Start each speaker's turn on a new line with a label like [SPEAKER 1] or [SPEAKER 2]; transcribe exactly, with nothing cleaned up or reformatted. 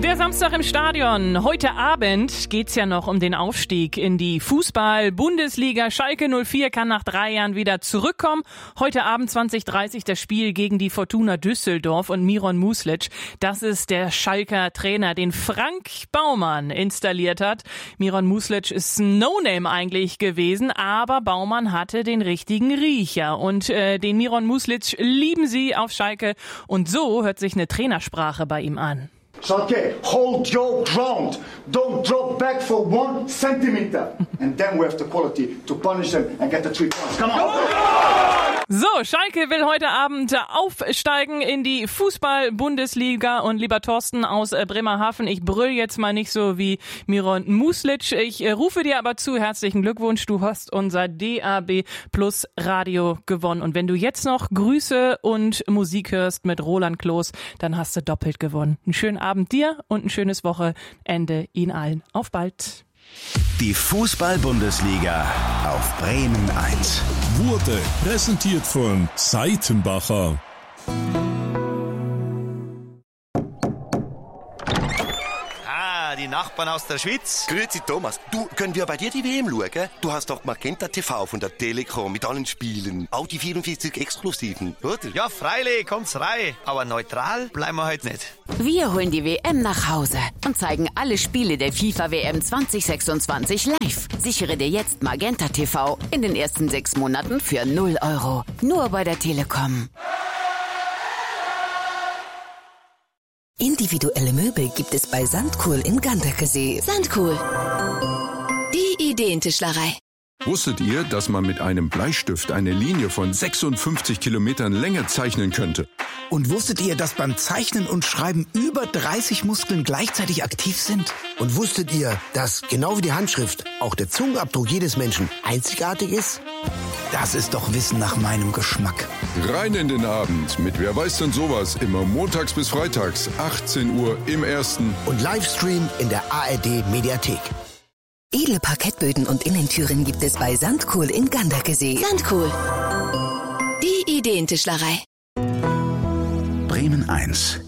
[SPEAKER 1] Der Samstag im Stadion. Heute Abend geht's ja noch um den Aufstieg in die Fußball-Bundesliga. Schalke null vier kann nach drei Jahren wieder zurückkommen. Heute Abend zwanzig Uhr dreißig das Spiel gegen die Fortuna Düsseldorf und Miron Muslic. Das ist der Schalker Trainer, den Frank Baumann installiert hat. Miron Muslic ist ein No-Name eigentlich gewesen, aber Baumann hatte den richtigen Riecher. Und äh, den Miron Muslic lieben sie auf Schalke. Und so hört sich eine Trainersprache bei ihm an.
[SPEAKER 2] Schalke, hold your ground. Don't drop back for one centimeter. And then we have the quality to punish them and get the three points. Come on!
[SPEAKER 1] So, Schalke will heute Abend aufsteigen in die Fußball-Bundesliga. Und lieber Thorsten aus Bremerhaven, ich brüll jetzt mal nicht so wie Miron Muslic. Ich rufe dir aber zu, herzlichen Glückwunsch, du hast unser D A B Plus Radio gewonnen. Und wenn du jetzt noch Grüße und Musik hörst mit Roland Kloß, dann hast du doppelt gewonnen. Einen schönen Abend dir und ein schönes Wochenende Ihnen allen. Auf bald.
[SPEAKER 3] Die Fußball-Bundesliga auf Bremen eins.
[SPEAKER 4] Wurde präsentiert von Seitenbacher.
[SPEAKER 5] Ah, die Nachbarn aus der Schweiz.
[SPEAKER 6] Grüezi Thomas, du, können wir bei dir die W M schauen? Du hast doch Magenta T V von der Telekom mit allen Spielen. Auch die vierundvierzig Exklusiven, oder?
[SPEAKER 5] Ja, freilich, kommt's rein. Aber neutral bleiben wir heute nicht.
[SPEAKER 7] Wir holen die W M nach Hause und zeigen alle Spiele der FIFA W M zwanzig sechsundzwanzig live. Sichere dir jetzt Magenta T V in den ersten sechs Monaten für null Euro. Nur bei der Telekom.
[SPEAKER 8] Individuelle Möbel gibt es bei Sandkohl in Ganderkesee.
[SPEAKER 7] Sandkohl. Die Ideentischlerei.
[SPEAKER 9] Wusstet ihr, dass man mit einem Bleistift eine Linie von sechsundfünfzig Kilometern Länge zeichnen könnte?
[SPEAKER 10] Und wusstet ihr, dass beim Zeichnen und Schreiben über dreißig Muskeln gleichzeitig aktiv sind?
[SPEAKER 11] Und wusstet ihr, dass, genau wie die Handschrift, auch der Zungenabdruck jedes Menschen einzigartig ist?
[SPEAKER 10] Das ist doch Wissen nach meinem Geschmack.
[SPEAKER 9] Rein in den Abend mit Wer weiß denn sowas, immer montags bis freitags, achtzehn Uhr im Ersten.
[SPEAKER 11] Und Livestream in der A R D Mediathek.
[SPEAKER 8] Edle Parkettböden und Innentüren gibt es bei Sandkohl in Ganderkesee.
[SPEAKER 7] Sandkohl. Die Ideentischlerei.
[SPEAKER 3] Bremen eins.